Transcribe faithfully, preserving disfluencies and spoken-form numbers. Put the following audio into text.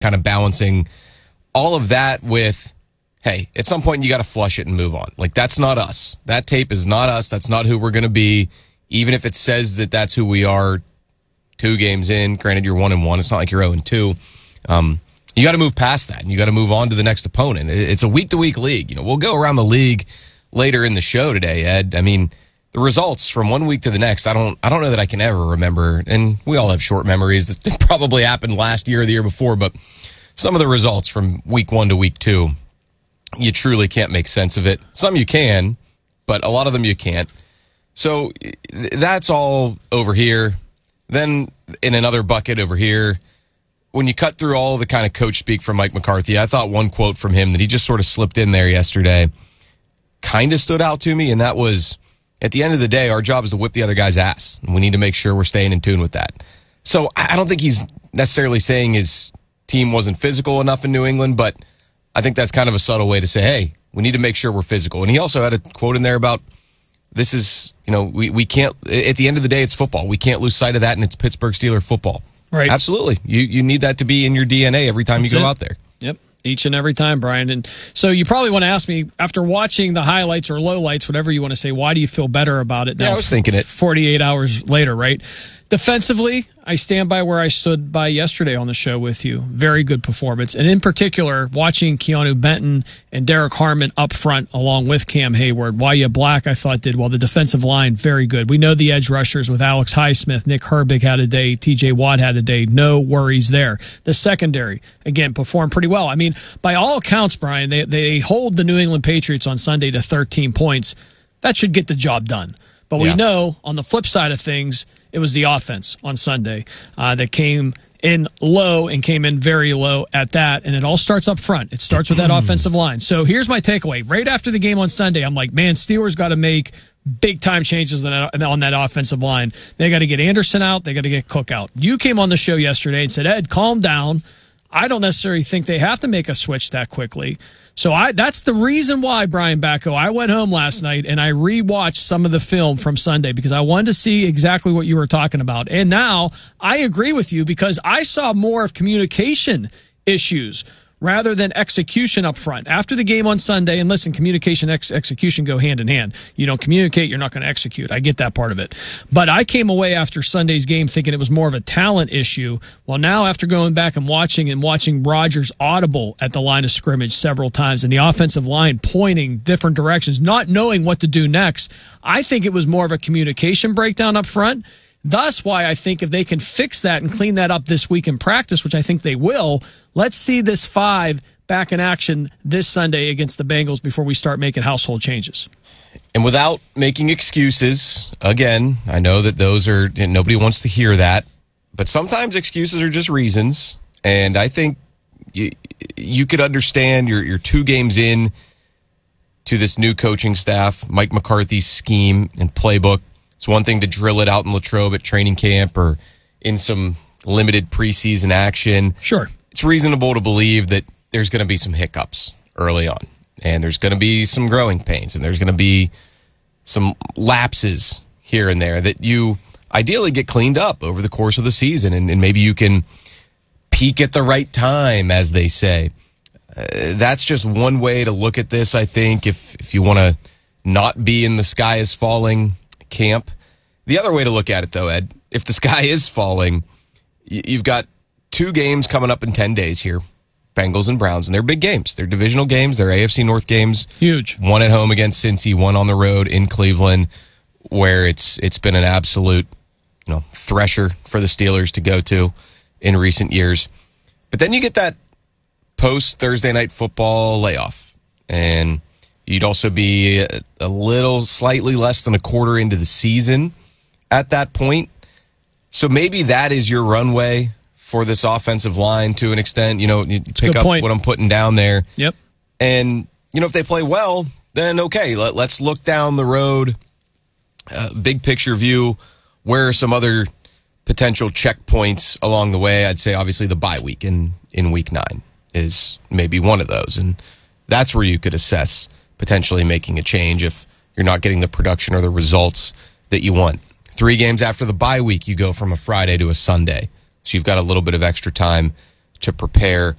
kind of balancing all of that with, hey, at some point you got to flush it and move on. Like, that's not us. That tape is not us. That's not who we're going to be. Even if it says that that's who we are two games in, granted you're one and one. It's not like you're oh and two. Um, you got to move past that, and you got to move on to the next opponent. It's a week-to-week league. You know, we'll go around the league later in the show today, Ed. I mean, the results from one week to the next, I don't I don't know that I can ever remember, and we all have short memories. It probably happened last year or the year before, but some of the results from week one to week two, you truly can't make sense of it. Some you can, but a lot of them you can't. So that's all over here. Then in another bucket over here, when you cut through all the kind of coach speak from Mike McCarthy, I thought one quote from him that he just sort of slipped in there yesterday kind of stood out to me, and that was, at the end of the day, our job is to whip the other guy's ass, and we need to make sure we're staying in tune with that. So I don't think he's necessarily saying his team wasn't physical enough in New England, but I think that's kind of a subtle way to say, hey, we need to make sure we're physical. And he also had a quote in there about, this is, you know, we, we can't, at the end of the day, it's football. We can't lose sight of that, and it's Pittsburgh Steelers football. Right. Absolutely. You you need that to be in your D N A every time That's you go it. out there. Yep. Each and every time, Brian. And so you probably want to ask me, after watching the highlights or lowlights, whatever you want to say, why do you feel better about it now? Yeah, I was thinking it. forty-eight hours later, right? Defensively, I stand by where I stood by yesterday on the show with you. Very good performance. And in particular, watching Keanu Benton and Derek Harmon up front along with Cam Hayward. Wyatt Black, I thought, did well. The defensive line, very good. We know the edge rushers with Alex Highsmith, Nick Herbig had a day, T J Watt had a day. No worries there. The secondary, again, performed pretty well. I mean, by all accounts, Brian, they, they hold the New England Patriots on Sunday to thirteen points. That should get the job done. But we yeah. know, on the flip side of things, it was the offense on Sunday uh, that came in low and came in very low at that. And it all starts up front. It starts with that offensive line. So here's my takeaway. Right after the game on Sunday, I'm like, man, Steelers got to make big-time changes on that offensive line. They got to get Anderson out. They got to get Cook out. You came on the show yesterday and said, Ed, calm down. I don't necessarily think they have to make a switch that quickly. So I that's the reason why, Brian Bacco, I went home last night and I rewatched some of the film from Sunday because I wanted to see exactly what you were talking about. And now I agree with you because I saw more of communication issues rather than execution up front. After the game on Sunday, and listen, communication and ex- execution go hand in hand. You don't communicate, you're not going to execute. I get that part of it. But I came away after Sunday's game thinking it was more of a talent issue. Well, now after going back and watching and watching Rodgers audible at the line of scrimmage several times and the offensive line pointing different directions, not knowing what to do next, I think it was more of a communication breakdown up front. Thus why I think if they can fix that and clean that up this week in practice, which I think they will, let's see this five back in action this Sunday against the Bengals before we start making household changes. And without making excuses, again, I know that those are, and nobody wants to hear that, but sometimes excuses are just reasons. And I think you, you could understand you're, you're two games in to this new coaching staff, Mike McCarthy's scheme and playbook. It's one thing to drill it out in Latrobe at training camp or in some limited preseason action. Sure. It's reasonable to believe that there's going to be some hiccups early on, and there's going to be some growing pains, and there's going to be some lapses here and there that you ideally get cleaned up over the course of the season, and, and maybe you can peak at the right time, as they say. Uh, that's just one way to look at this, I think, if, if you want to not be in the sky is falling camp. The other way to look at it, though, Ed, if the sky is falling, you've got two games coming up in ten days here, Bengals and Browns, and they're big games. They're divisional games. They're A F C North games. Huge. One at home against Cincy, one on the road in Cleveland, where it's it's been an absolute, you know, thresher for the Steelers to go to in recent years. But then you get that post-Thursday night football layoff, and you'd also be a, a little, slightly less than a quarter into the season at that point. So maybe that is your runway for this offensive line to an extent. You know, you pick up point. what I'm putting down there. Yep. And, you know, if they play well, then okay, let, let's look down the road, uh, big picture view, where are some other potential checkpoints along the way. I'd say obviously the bye week in, in week nine is maybe one of those. And that's where you could assess potentially making a change if you're not getting the production or the results that you want. Three games after the bye week, you go from a Friday to a Sunday. So you've got a little bit of extra time to prepare